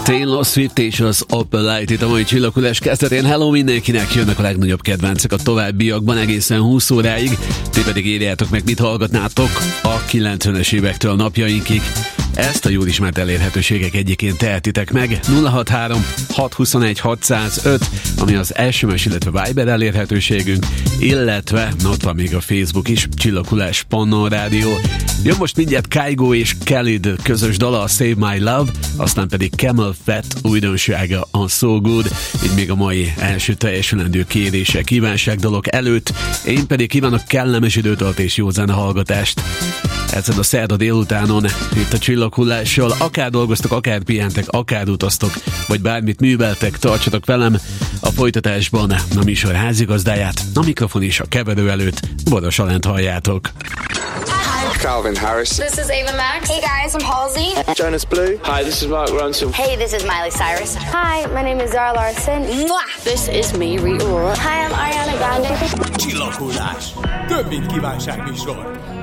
Taylor Swift és az Opal Light itt a mai Csillaghullás kezdetén. Hello mindenkinek, jönnek a legnagyobb kedvencek a továbbiakban egészen 20 óráig. Ti pedig írjátok meg, mit hallgatnátok a 90-es évektől napjainkig. Ezt a jól ismert elérhetőségek egyiként tehetitek meg. 063 621 605, ami az SMS, illetve Viber elérhetőségünk, illetve ott van még a Facebook is, Csillaghullás Pannon Rádió. Jön most mindjárt Kygo és Khalid közös dala, a Save My Love, aztán pedig Camel Fat újdonsága, a So Good, így még a mai első teljesülendő kérések, kívánságdalok előtt. Én pedig kívánok kellemes időtart és jó zenehallgatást. Ezen a szerda délutánon itt a Csillaghullással, akár dolgoztok, akár pihentek, akár utaztok, vagy bármit műveltek, tartsatok velem a folytatásban a műsor házigazdáját, a mikrofon és a keverő előtt Boros Alánt halljátok. Calvin Harris. This is Ava Max. Hey guys, I'm Halsey. Jonas Blue. Hi, this is Mark Ronson. Hey, this is Miley Cyrus. Hi, my name is Zara Larsson. This is me, Rita Ora. Hi, I'm Ariana Grande. Csillaghullás. Több mint kívánságműsor.